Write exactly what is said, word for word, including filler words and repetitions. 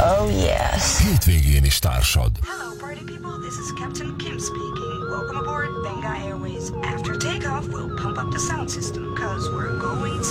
Oh yes. Hétvégén is társad. Hello, party people. This is Captain Kim speaking. Welcome aboard Benga Airways. After takeoff, we'll pump up the sound system, cause we're going